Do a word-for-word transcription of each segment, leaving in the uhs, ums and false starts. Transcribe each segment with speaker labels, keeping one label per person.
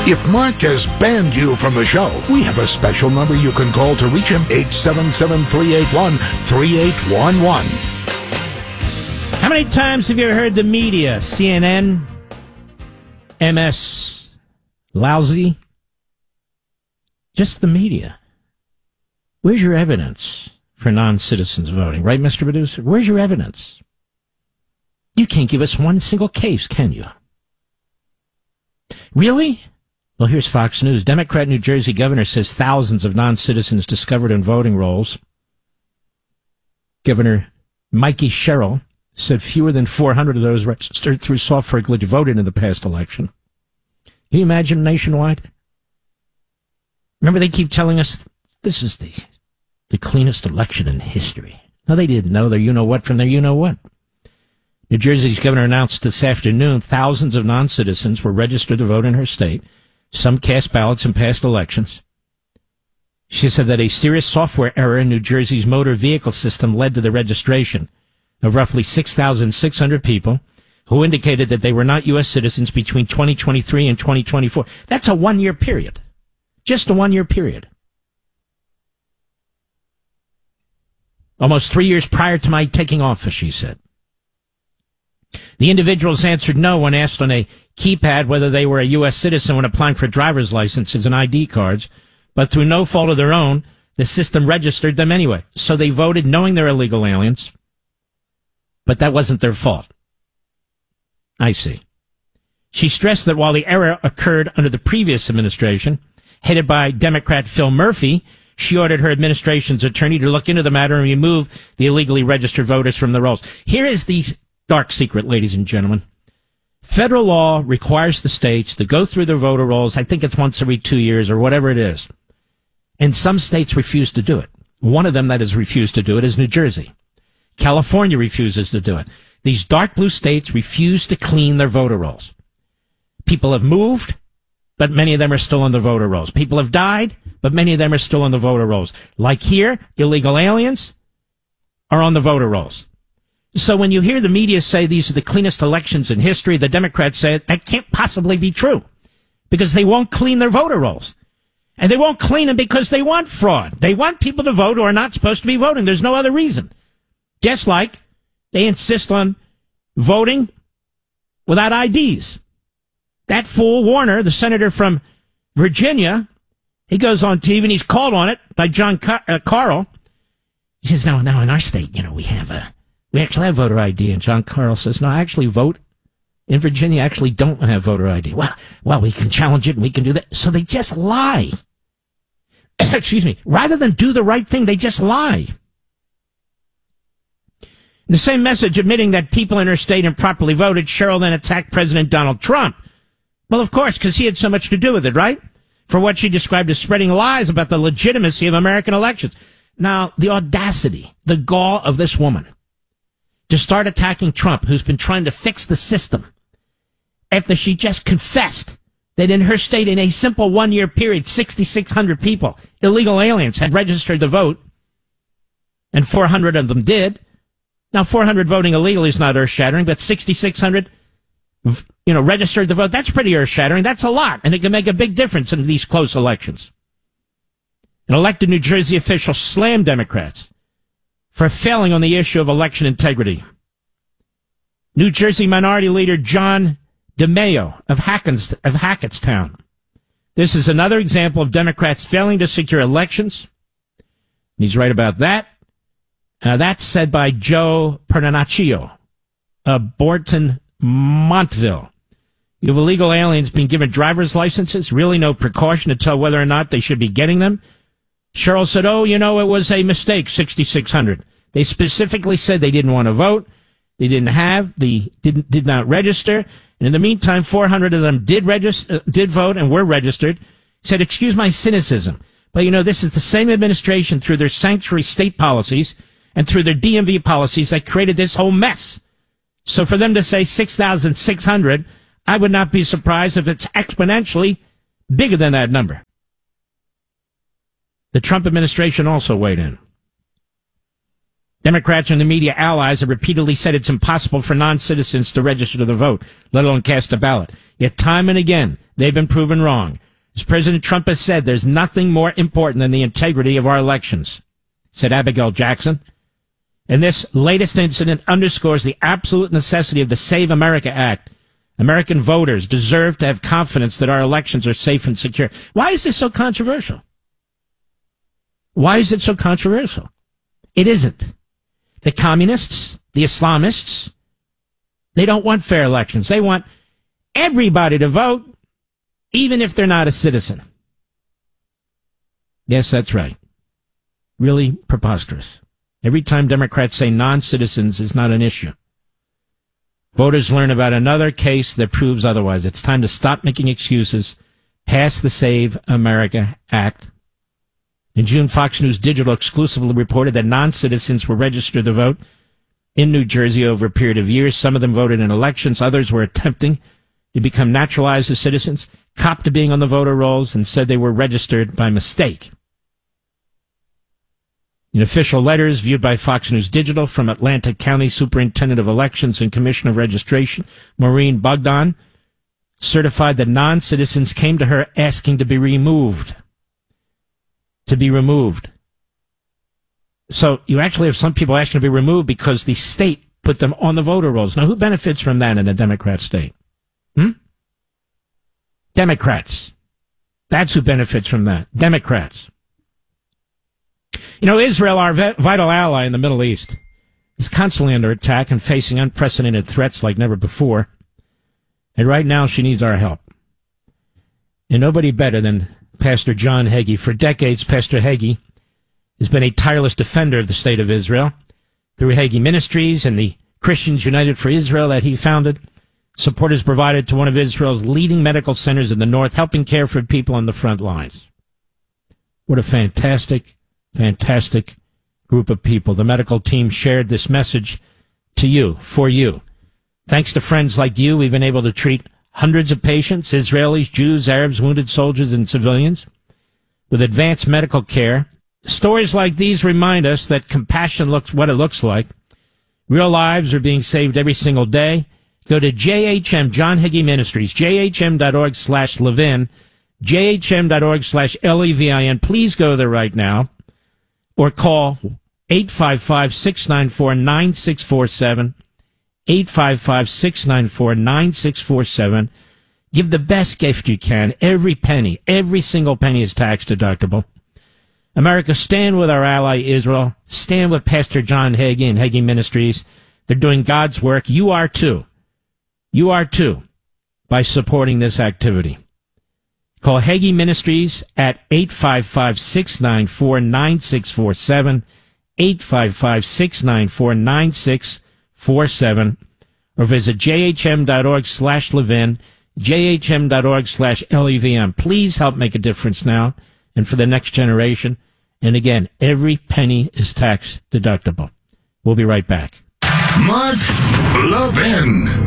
Speaker 1: If Mark has banned you from the show, we have a special number you can call to reach him, eight seven seven, three eight one, three eight one one.
Speaker 2: How many times have you ever heard the media, C N N, M S, lousy? Just the media. Where's your evidence for non-citizens voting? Right, Mister Producer? Where's your evidence? You can't give us one single case, can you? Really? Well, here's Fox News. Democrat New Jersey governor says thousands of non-citizens discovered in voting rolls. Governor Mikey Sherrill said fewer than four hundred of those registered through software glitch voted in the past election. Can you imagine nationwide? Remember, they keep telling us this is the the cleanest election in history. No, they didn't know their you-know-what from their you-know-what. New Jersey's governor announced this afternoon thousands of non-citizens were registered to vote in her state. Some cast ballots in past elections. She said that a serious software error in New Jersey's motor vehicle system led to the registration of roughly six thousand six hundred people who indicated that they were not U S citizens between twenty twenty-three and twenty twenty-four. That's a one-year period. Just a one-year period. Almost three years prior to my taking office, she said. The individuals answered no when asked on a keypad whether they were a U S citizen when applying for driver's licenses and I D cards, but through no fault of their own, the system registered them anyway. So they voted knowing they're illegal aliens, but that wasn't their fault. I see. She stressed that while the error occurred under the previous administration, headed by Democrat Phil Murphy, she ordered her administration's attorney to look into the matter and remove the illegally registered voters from the rolls. Here is the dark secret, ladies and gentlemen. Federal law requires the states to go through their voter rolls. I think it's once every two years or whatever it is. And some states refuse to do it. One of them that has refused to do it is New Jersey. California refuses to do it. These dark blue states refuse to clean their voter rolls. People have moved, but many of them are still on the voter rolls. People have died, but many of them are still on the voter rolls. Like here, illegal aliens are on the voter rolls. So when you hear the media say these are the cleanest elections in history, the Democrats say that can't possibly be true because they won't clean their voter rolls. And they won't clean them because they want fraud. They want people to vote who are not supposed to be voting. There's no other reason. Just like they insist on voting without I Ds. That fool Warner, the senator from Virginia, he goes on T V and he's called on it by John Car- uh, Carl. He says, no, no, in our state, you know, we have a, we actually have voter I D. And John Carl says, no, I actually vote in Virginia, actually don't have voter I D. Well, well, we can challenge it and we can do that. So they just lie. Excuse me. Rather than do the right thing, they just lie. In the same message admitting that people in her state improperly voted, Sherrill then attacked President Donald Trump. Well, of course, because he had so much to do with it, right? For what she described as spreading lies about the legitimacy of American elections. Now, the audacity, the gall of this woman to start attacking Trump, who's been trying to fix the system, after she just confessed that in her state, in a simple one-year period, six thousand six hundred people, illegal aliens, had registered to vote, and four hundred of them did. Now, four hundred voting illegally is not earth-shattering, but six thousand six hundred, you know, registered to vote, that's pretty earth-shattering. That's a lot, and it can make a big difference in these close elections. An elected New Jersey official slammed Democrats for failing on the issue of election integrity. New Jersey Minority Leader John DeMaio of, Hackens, of Hackettstown. This is another example of Democrats failing to secure elections. He's right about that. Uh, that's said by Joe Pernanaccio of Borton, Montville. You have illegal aliens being given driver's licenses, really no precaution to tell whether or not they should be getting them. Sherrill said, oh, you know, it was a mistake, six thousand six hundred. They specifically said they didn't want to vote. They didn't have, they didn't, did not register. And in the meantime, four hundred of them did register, did vote and were registered. He said, excuse my cynicism, but you know, this is the same administration through their sanctuary state policies and through their D M V policies that created this whole mess. So for them to say six thousand six hundred, I would not be surprised if it's exponentially bigger than that number. The Trump administration also weighed in. Democrats and the media allies have repeatedly said it's impossible for non-citizens to register to the vote, let alone cast a ballot. Yet time and again, they've been proven wrong. As President Trump has said, there's nothing more important than the integrity of our elections, said Abigail Jackson. And this latest incident underscores the absolute necessity of the Save America Act. American voters deserve to have confidence that our elections are safe and secure. Why is this so controversial? Why is it so controversial? It isn't. The communists, the Islamists, they don't want fair elections. They want everybody to vote, even if they're not a citizen. Yes, that's right. Really preposterous. Every time Democrats say non-citizens is not an issue, voters learn about another case that proves otherwise. It's time to stop making excuses, pass the Save America Act. In June, Fox News Digital exclusively reported that non-citizens were registered to vote in New Jersey over a period of years. Some of them voted in elections. Others were attempting to become naturalized as citizens, copped to being on the voter rolls, and said they were registered by mistake. In official letters viewed by Fox News Digital from Atlanta County Superintendent of Elections and Commissioner of Registration, Maureen Bogdan, certified that non-citizens came to her asking to be removed. To be removed. So you actually have some people asking to be removed because the state put them on the voter rolls. Now, who benefits from that in a Democrat state? Hmm? Democrats. That's who benefits from that. Democrats. You know, Israel, our vital ally in the Middle East, is constantly under attack and facing unprecedented threats like never before. And right now she needs our help. And nobody better than Pastor John Hagee. For decades, Pastor Hagee has been a tireless defender of the state of Israel through Hagee Ministries and the Christians United for Israel that he founded. Support is provided to one of Israel's leading medical centers in the north, helping care for people on the front lines. What a fantastic, fantastic group of people. The medical team shared this message to you, for you. Thanks to friends like you, we've been able to treat hundreds of patients, Israelis, Jews, Arabs, wounded soldiers, and civilians, with advanced medical care. Stories like these remind us that compassion looks what it looks like. Real lives are being saved every single day. Go to J H M, John Hagee Ministries, jhm.org slash Levin, jhm.org slash L-E-V-I-N. Please go there right now, or call eight five five, six nine four, nine six four seven, eight five five, six nine four, nine six four seven. Give the best gift you can. Every penny, every single penny is tax deductible. America, stand with our ally Israel. Stand with Pastor John Hagee and Hagee Ministries. They're doing God's work. You are too. You are too, by supporting this activity. Call Hagee Ministries at eight five five, six nine four, nine six four seven, eight five five, six nine four, nine six four seven, or visit jhm.org slash Levin, jhm.org slash L-E-V-M. Please help make a difference now and for the next generation. And again, every penny is tax deductible. We'll be right back.
Speaker 1: Mark Levin.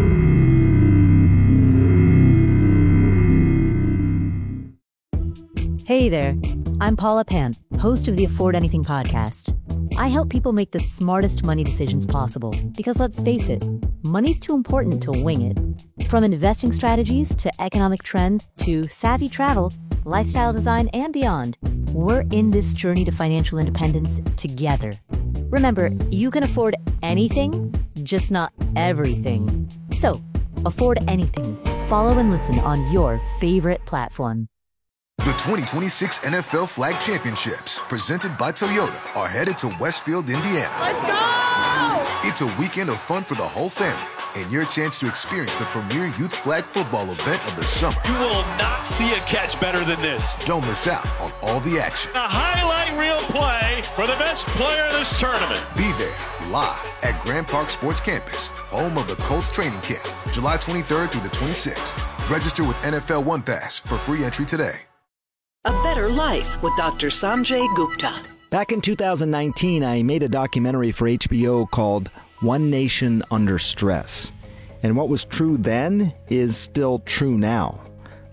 Speaker 3: Hey there, I'm Paula Pan, host of the Afford Anything podcast. I help people make the smartest money decisions possible because, let's face it, money's too important to wing it. From investing strategies to economic trends to savvy travel, lifestyle design, and beyond, we're in this journey to financial independence together. Remember, you can afford anything, just not everything. So, afford anything. Follow and listen on your favorite platform.
Speaker 4: The twenty twenty-six N F L Flag Championships, presented by Toyota, are headed to Westfield, Indiana.
Speaker 5: Let's go!
Speaker 4: It's a weekend of fun for the whole family and your chance to experience the premier youth flag football event of the summer.
Speaker 5: You will not see a catch better than this.
Speaker 4: Don't miss out on all the action.
Speaker 5: A highlight reel play for the best player of this tournament.
Speaker 4: Be there live at Grand Park Sports Campus, home of the Colts training camp, July twenty-third through the twenty-sixth. Register with N F L One Pass for free entry today.
Speaker 6: A Better Life with Doctor Sanjay Gupta.
Speaker 7: Back in two thousand nineteen, I made a documentary for H B O called One Nation Under Stress. And what was true then is still true now.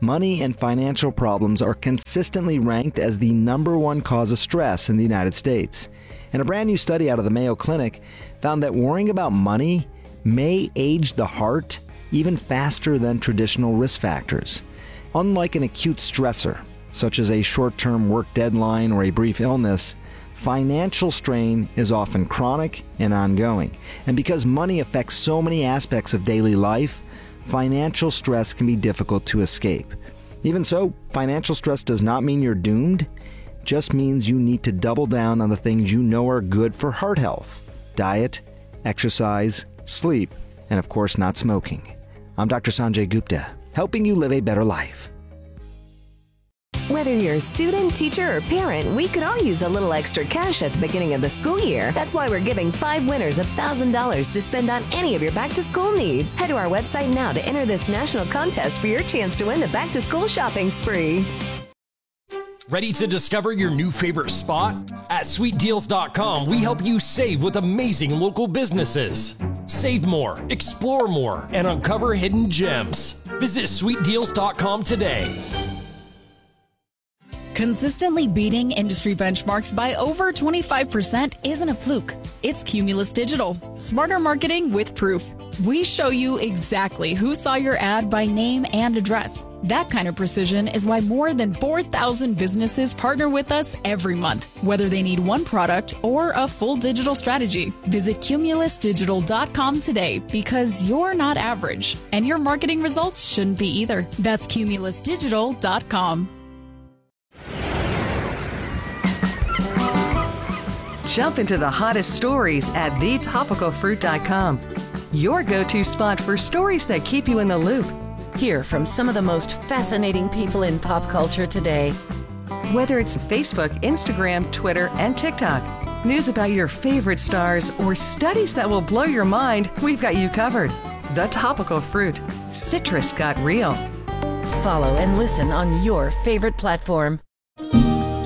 Speaker 7: money and financial problems are consistently ranked as the number one cause of stress in the United States. And a brand new study out of the Mayo Clinic found that worrying about money may age the heart even faster than traditional risk factors. Unlike an acute stressor, such as a short-term work deadline or a brief illness, financial strain is often chronic and ongoing. And because money affects so many aspects of daily life, financial stress can be difficult to escape. Even so, financial stress does not mean you're doomed. It just means you need to double down on the things you know are good for heart health: diet, exercise, sleep, and of course not smoking. I'm Doctor Sanjay Gupta, helping you live a better life.
Speaker 8: Whether you're a student, teacher, or parent, we could all use a little extra cash at the beginning of the school year. That's why we're giving five winners one thousand dollars to spend on any of your back-to-school needs. Head to our website now to enter this national contest for your chance to win the back-to-school shopping spree.
Speaker 9: Ready to discover your new favorite spot? At sweet deals dot com, we help you save with amazing local businesses. Save more, explore more, and uncover hidden gems. Visit sweet deals dot com today.
Speaker 10: Consistently beating industry benchmarks by over twenty-five percent isn't a fluke. It's Cumulus Digital. Smarter marketing with proof. We show you exactly who saw your ad by name and address. That kind of precision is why more than four thousand businesses partner with us every month, whether they need one product or a full digital strategy. Visit Cumulus Digital dot com today, because you're not average, and your marketing results shouldn't be either. That's Cumulus Digital dot com.
Speaker 6: Jump into the hottest stories at the topical fruit dot com. Your go-to spot for stories that keep you in the loop.
Speaker 11: Hear from some of the most fascinating people in pop culture today.
Speaker 6: Whether it's Facebook, Instagram, Twitter, and TikTok, news about your favorite stars, or studies that will blow your mind, we've got you covered. The Topical Fruit. Citrus got real.
Speaker 11: Follow and listen on your favorite platform.